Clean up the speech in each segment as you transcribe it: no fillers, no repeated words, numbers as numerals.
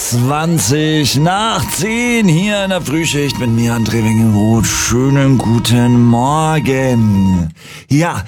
20 nach 10 hier in der Frühschicht mit mir, André Winkelroth. Schönen guten Morgen. Ja,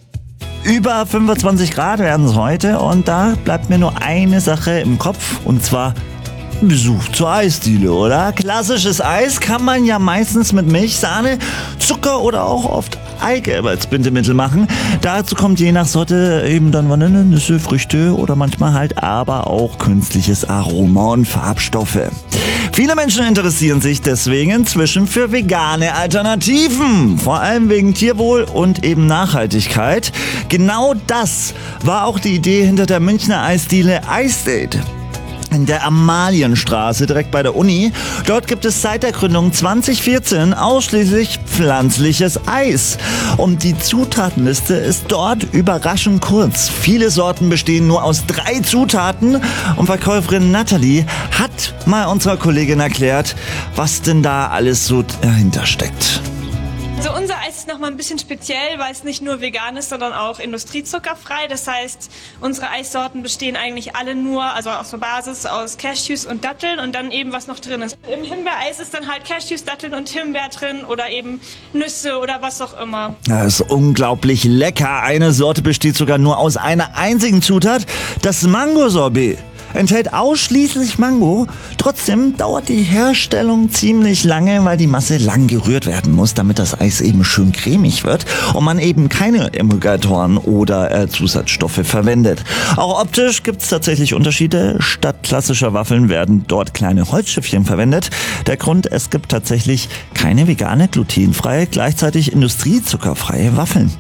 über 25 Grad werden es heute und da bleibt mir nur eine Sache im Kopf und zwar Besuch zur Eisdiele, oder? Klassisches Eis kann man ja meistens mit Milch, Sahne, Zucker oder auch oft Eigelb als Bindemittel machen. Dazu kommt je nach Sorte eben dann Vanille, Nüsse, Früchte oder manchmal halt aber auch künstliches Aroma und Farbstoffe. Viele Menschen interessieren sich deswegen inzwischen für vegane Alternativen, vor allem wegen Tierwohl und eben Nachhaltigkeit. Genau das war auch die Idee hinter der Münchner Eisdiele Eisdate. In der Amalienstraße, direkt bei der Uni. Dort gibt es seit der Gründung 2014 ausschließlich pflanzliches Eis. Und die Zutatenliste ist dort überraschend kurz. Viele Sorten bestehen nur aus 3 Zutaten. Und Verkäuferin Nathalie hat mal unserer Kollegin erklärt, was denn da alles so dahinter steckt. Also unser Eis ist nochmal ein bisschen speziell, weil es nicht nur vegan ist, sondern auch industriezuckerfrei. Das heißt, unsere Eissorten bestehen eigentlich alle nur, also auf der Basis aus Cashews und Datteln und dann eben was noch drin ist. Im Himbeereis ist dann halt Cashews, Datteln und Himbeer drin oder eben Nüsse oder was auch immer. Das ist unglaublich lecker. Eine Sorte besteht sogar nur aus einer einzigen Zutat, das Mango-Sorbet. Enthält ausschließlich Mango. Trotzdem dauert die Herstellung ziemlich lange, weil die Masse lang gerührt werden muss, damit das Eis eben schön cremig wird und man eben keine Emulgatoren oder Zusatzstoffe verwendet. Auch optisch gibt es tatsächlich Unterschiede. Statt klassischer Waffeln werden dort kleine Holzschiffchen verwendet. Der Grund, es gibt tatsächlich keine vegane, glutenfreie, gleichzeitig industriezuckerfreie Waffeln.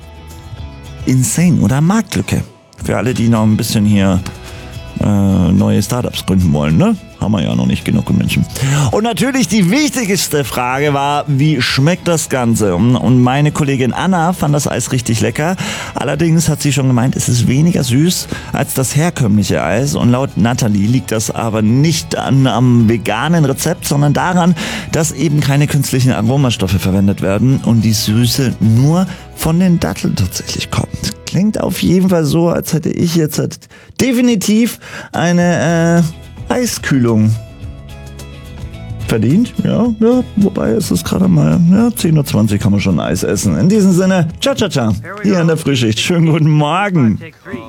Insane, oder? Marktlücke. Für alle, die noch ein bisschen hier neue Startups gründen wollen, ne? Haben wir ja noch nicht genug Menschen. Und natürlich die wichtigste Frage war, wie schmeckt das Ganze? Und meine Kollegin Anna fand das Eis richtig lecker. Allerdings hat sie schon gemeint, es ist weniger süß als das herkömmliche Eis. Und laut Nathalie liegt das aber nicht am veganen Rezept, sondern daran, dass eben keine künstlichen Aromastoffe verwendet werden und die Süße nur von den Datteln tatsächlich kommt. Klingt auf jeden Fall so, als hätte ich jetzt definitiv eine Eiskühlung verdient. Ja, wobei es ist gerade mal 10:20 Uhr kann man schon Eis essen. In diesem Sinne, ciao, ciao, ciao. Hier in der Frühschicht. Schönen guten Morgen.